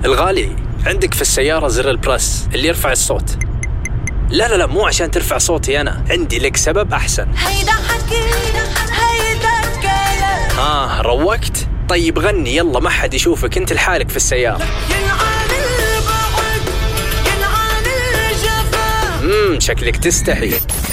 الغالي، عندك في السيارة زر البريس اللي يرفع الصوت. لا مو عشان ترفع صوتي أنا، عندي لك سبب أحسن. روقت؟ طيب غني يلا، ما حد يشوفك، انت لحالك في السيارة. شكلك تستحي.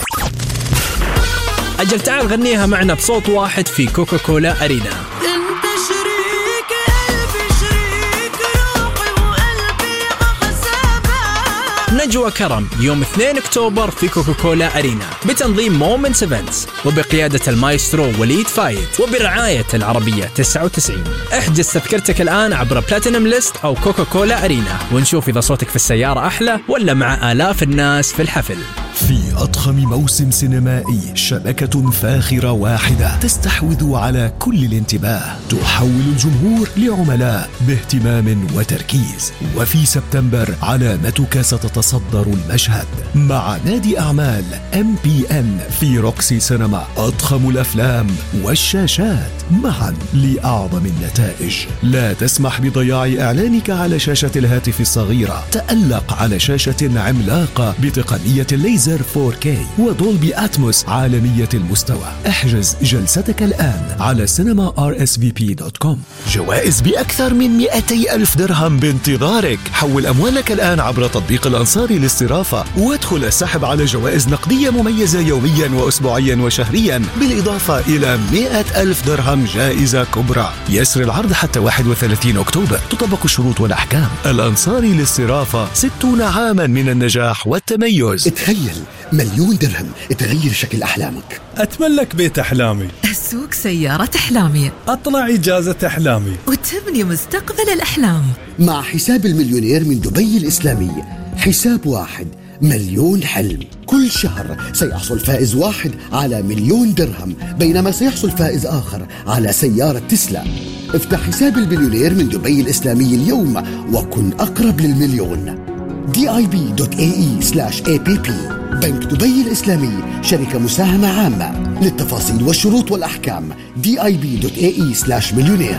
أجل تعال غنيها معنا بصوت واحد في كوكا كولا أرينا. انت شريك قلبي، شريك روحي وقلبي وحسابك. نجوى كرم يوم 2 أكتوبر في كوكا كولا أرينا بتنظيم مومنتس إيفنتس وبقيادة المايسترو وليد فايد وبرعاية العربية 99. احجز تذكرتك الآن عبر بلاتينم ليست أو كوكا كولا أرينا، ونشوف إذا صوتك في السيارة أحلى ولا مع آلاف الناس في الحفل. في أضخم موسم سينمائي، شبكة فاخرة واحدة تستحوذ على كل الانتباه، تحول الجمهور لعملاء باهتمام وتركيز. وفي سبتمبر علامتك ستتصدر المشهد مع نادي أعمال MPN في روكسي سينما. أضخم الأفلام والشاشات معا لأعظم النتائج. لا تسمح بضياع إعلانك على شاشة الهاتف الصغيرة، تألق على شاشة عملاقة بتقنية الليزر 4K ودولبي أتموس عالمية المستوى. احجز جلستك الآن على cinema.rsvp.com. جوائز بأكثر من 200,000 درهم بانتظارك. حول أموالك الآن عبر تطبيق الأنصاري للصرافة، وادخل السحب على جوائز نقدية مميزة يوميا وأسبوعيا وشهريا، بالإضافة إلى 100,000 درهم جائزة كبرى. يسر العرض حتى 31 أكتوبر. تطبق الشروط والأحكام. الأنصاري للصرافة، 60 عاما من النجاح والتميز. تخيل 1,000,000 درهم تغير شكل أحلامك. أتملك بيت أحلامي، أسوق سيارة أحلامي، أطلع إجازة أحلامي، وتبني مستقبل الأحلام. مع حساب المليونير من دبي الإسلامي، حساب واحد 1,000,000 حلم. كل شهر سيحصل فائز واحد على 1,000,000 درهم، بينما سيحصل فائز آخر على سيارة تسلا. افتح حساب المليونير من دبي الإسلامي اليوم وكن أقرب للمليون. dib.ae/app. بنك دبي الإسلامي، شركة مساهمة عامة. للتفاصيل والشروط والأحكام dib.ae/millionaire.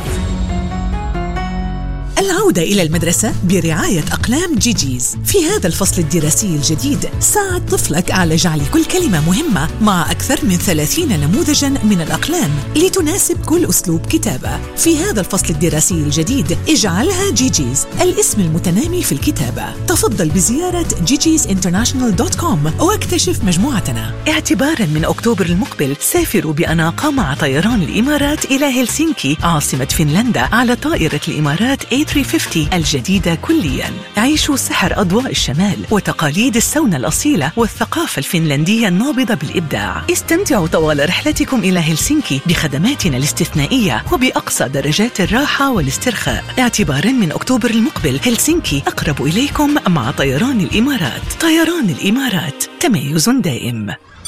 العودة إلى المدرسة برعاية أقلام جيجيز. في هذا الفصل الدراسي الجديد ساعد طفلك على جعل كل كلمة مهمة مع أكثر من 30 نموذجاً من الأقلام لتناسب كل أسلوب كتابة. في هذا الفصل الدراسي الجديد اجعلها جيجيز الاسم المتنامي في الكتابة. تفضل بزيارة gigisinternational.com واكتشف مجموعتنا. اعتباراً من أكتوبر المقبل سافروا بأناقة مع طيران الإمارات إلى هلسنكي عاصمة فنلندا على طائرة الإمارات A350 الجديدة كلياً. عيشوا سحر أضواء الشمال وتقاليد السونا الأصيلة والثقافة الفنلندية النابضة بالإبداع. استمتعوا طوال رحلتكم إلى هلسنكي بخدماتنا الاستثنائية وبأقصى درجات الراحة والاسترخاء. اعتباراً من أكتوبر المقبل هلسنكي أقرب إليكم مع طيران الإمارات. طيران الإمارات، تميز دائم.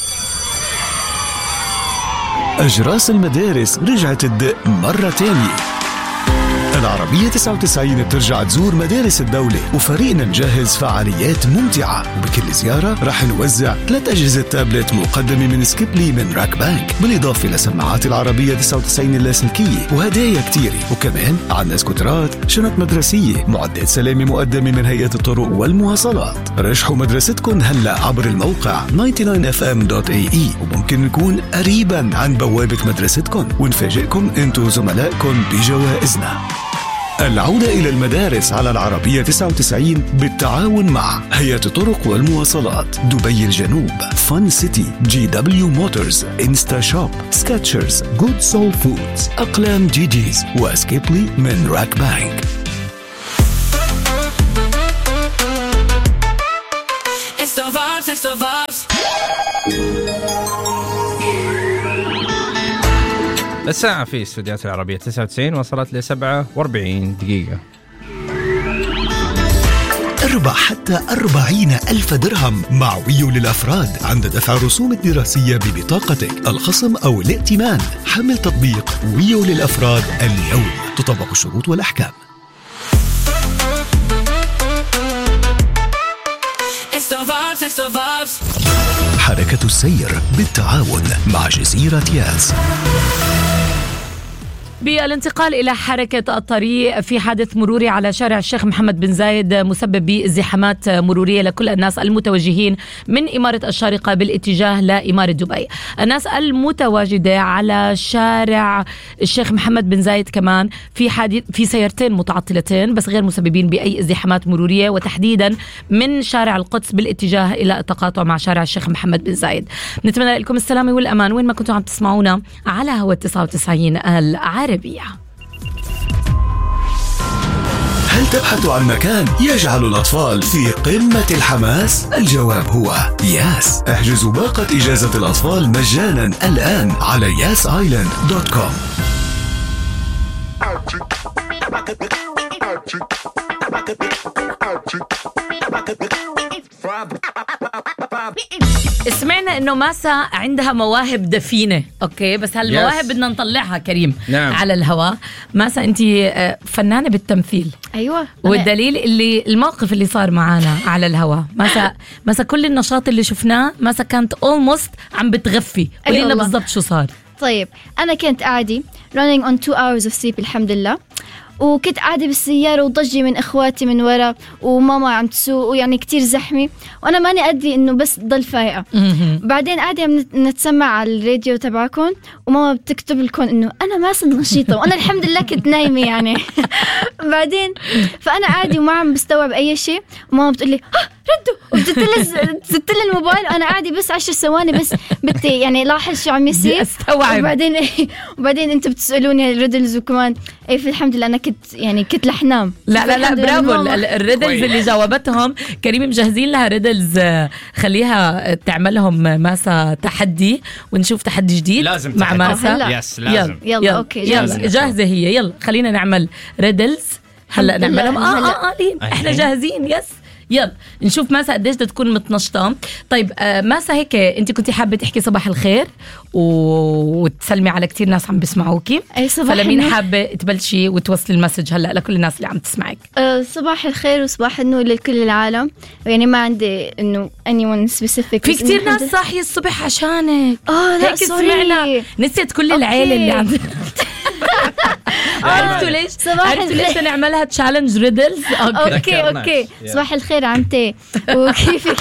أجراس المدارس رجعت تدق مرة تانية. العربية 99 بترجع تزور مدارس الدولة، وفريقنا نجهز فعاليات ممتعة. وبكل زيارة رح نوزع 3 أجهزة تابلت مقدمة من سكيبلي من راك بانك، بالإضافة لسماعات العربية 99 اللاسلكية وهدايا كتيرة. وكمان عنا سكوترات، شنط مدرسية، معدات سلامة مقدمة من هيئة الطرق والمواصلات. رشحوا مدرستكم هلأ عبر الموقع 99fm.ae، وممكن نكون قريبا عن بوابة مدرستكم ونفاجئكم انتو زملائكم بجوائزنا. العودة إلى المدارس على العربية 99 بالتعاون مع هيئة الطرق والمواصلات، دبي الجنوب، فن سيتي، GW موتورز، انستا شوب، سكاتشرز، جود سول فودز، أقلام جيجيز، وسكيبلي من راك بانك. الساعة في استوديوهات العربية 99 وصلت ل 47 دقيقة. اربح حتى 40,000 درهم مع ويو للأفراد عند دفع الرسوم الدراسية ببطاقتك، الخصم أو الائتمان. حمل تطبيق ويو للأفراد اليوم. تطبق الشروط والأحكام. حركة السير بالتعاون مع جزيرة ياس. بالانتقال إلى حركة الطريق، في حادث مروري على شارع الشيخ محمد بن زايد مسبب بازدحامات مرورية لكل الناس المتوجهين من إمارة الشارقة بالاتجاه لإمارة دبي. الناس المتواجدة على شارع الشيخ محمد بن زايد كمان في سيارتين متعطلتين بس غير مسببين بأي ازدحامات مرورية، وتحديدا من شارع القدس بالاتجاه إلى التقاطع مع شارع الشيخ محمد بن زايد. نتمنى لكم السلامة والأمان وين ما كنتوا عم تسمعونا على هوا 99 العربية. هل تبحث عن مكان يجعل الأطفال في قمة الحماس؟ الجواب هو ياس. احجزوا باقة إجازة الأطفال مجانا الآن على yasisland.com. سمعنا انه ماسا عندها مواهب دفينة، اوكي، بس هالمواهب بدنا نطلعها كريم. نعم. على الهواء. ماسا انت فنانة بالتمثيل. ايوه. والدليل اللي الموقف اللي صار معانا على الهواء، ماسا كل النشاط اللي شفناه ماسا كانت اولموست عم بتغفي. قولي لنا بالضبط شو صار. طيب انا كنت قاعدة running on 2 hours of sleep الحمد لله، وكنت قاعدة بالسيارة وضجي من إخواتي من ورا وماما عم تسوق ويعني كتير زحمة وأنا ماني أدري إنه بس ضل فايقة. بعدين قاعدة نتسمع على الراديو تبعكم وماما بتكتب لكم إنه أنا ما صرت نشيطة وأنا الحمد لله كنت نايمة يعني. بعدين فأنا قاعدة وما عم بستوعب أي شيء وماما بتقولي ردوا، وبتزت لي الموبايل وأنا قاعدة بس 10 ثواني بس بدي يعني لاحظ شو عم يصير استوعب. وبعدين أنتوا بتسألوني الريدلز وكمان في الحمد لله أنا كنت رح نام. لا برافو. الريدلز اللي جاوبتهم كريم مجهزين لها ريدلز، خليها تعملهم ماسا تحدي ونشوف تحدي جديد لازم مع تحدي. ماسا. يس لازم. يلا اوكي يلا جاهزة هي. يلا خلينا نعمل ريدلز هلا نعملهم. احنا جاهزين. يس يلا نشوف ماسا قديش بدها تكون متنشطة. طيب ماسا هيك انت كنتي حابة تحكي صباح الخير وتسلمي على كتير ناس عم بيسمعوكي، اي صباح فلمين النور. حابة تبلشي وتوصلي المسج هلا لكل الناس اللي عم تسمعك؟ صباح الخير وصباح النور لكل العالم، يعني ما عندي انه anyone specific. في كتير ناس صاحية الصبح عشانك. لا هيك سمعنا. نسيت كل العيلة اللي عم عرفتوا ليش نعملها تشالنج ريدلز؟ اوكي. صباح الخير عمتي وكيفك؟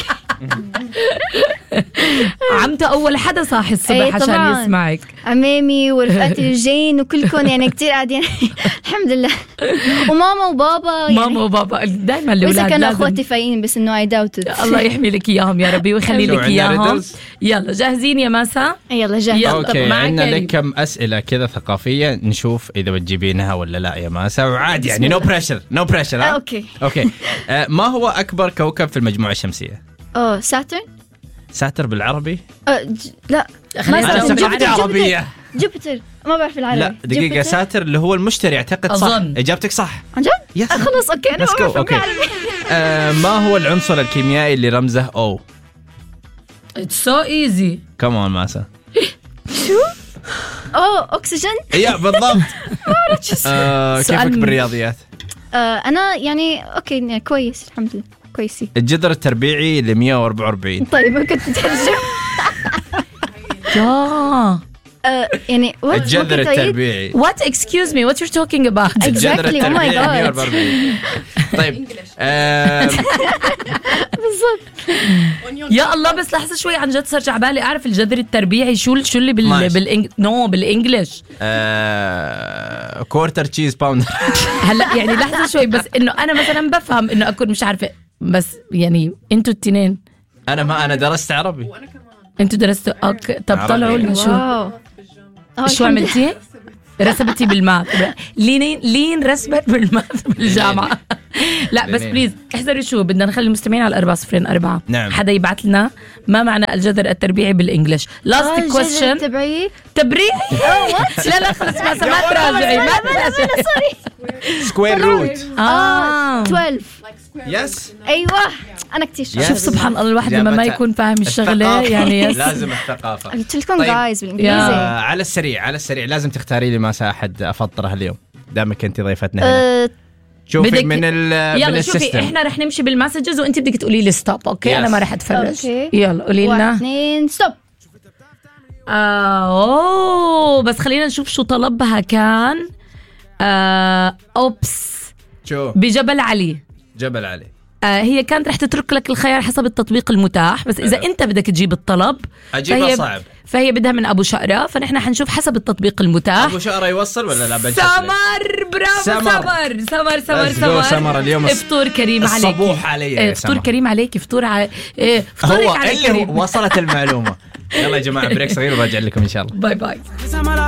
عمتي اول حدا صاحي الصبح عشان يسمعك. عمامي ورفقاتي الجين وكلكم يعني كتير قاعدين الحمد لله. وماما وبابا يعني ماما وبابا دائما الاولاد لازم. كانوا اخواتي فايقين بس انه اي داوت. الله يحمي لك اياهم يا ربي ويخلي لك اياهم. يلا جاهزين يا ماسا؟ يلا جاهزين. اوكي عندنا لك كم اسئله كذا ثقافيه نشوف اذا بتجيبينها ولا لا يا ماسا، وعادي يعني نو بريشر. اوكي ما هو اكبر كوكب في المجموعه الشمسيه؟ ساتر بالعربي؟ لا انا سمعت عربيه. جوبيتر ما بعرف العربي. لا دقيقه، ساتر اللي هو المشتري اعتقد. صح اجابتك صح عن جد؟ خلص اوكي انا اوكي. ما هو العنصر الكيميائي اللي رمزه O؟ It's so easy. كمان ماسا. شو؟ أكسجين. يا بالضبط. كيفك بالرياضيات؟ أنا يعني أوكي يعني كويس الحمد لله كويسي. الجذر التربيعي ل 144. طيب كنت تترجم. يعني الجذر التربيعي. What excuse me what you're talking about؟ الجذر التربيعي 144. طيب بالضبط. يا الله بس لحظة شوي عن جد صرت على بالي أعرف الجذر التربيعي شو اللي بالإنجليش. كورتر تشيز باوندر. هلا يعني لحظة شوي بس إنه أنا مثلا بفهم إنه أكون مش عارفة بس يعني أنتوا التنين. أنا درست عربي. أنتوا درستوا أوكي. طب طلعوا لنا شو عملتي؟ رسبتي بالماث. لين رسبت بالماث بالجامعة. لا بس بليز احذروا شو بدنا نخلي المستمعين على 404. نعم. حدا يبعث لنا ما معنى الجذر التربيعي بالانجلش. لاست كويستشن. تبريعي لا خلص ما تراجعي ما سوري. سكوير روت 12. يس ايوه انا كتير شوف سبحان الله الواحد لما ما يكون فاهم الشغله يعني لازم الثقافه. قلت لكم جايز بالانجليزي. على السريع لازم تختاري لي ماسا احد افطره اليوم دامك انت ضيفتنا هنا. شوفي من يلا شوفي احنا رح نمشي بالمسجز وانت بدك تقولي لي ستوب. اوكي انا ما رح اتفرج. يلا قولي لنا 1 2 ستوب. بس خلينا نشوف شو طلبها. كان أوبس شو بجبل علي. جبل علي. هي كانت رح تترك لك الخيار حسب التطبيق المتاح، بس إذا أنت بدك تجيب الطلب أجيبها صعب، فهي بدها من أبو شقرة، فنحن حنشوف حسب التطبيق المتاح. أبو شقرة يوصل ولا لا؟ سمر برافو. سمر اليوم فطور كريم عليك. الصبوح علي. فطور كريم عليك. فطور على هو اللي وصلت المعلومة. يلا يا جماعة بريك صغير وراجع لكم إن شاء الله. باي باي.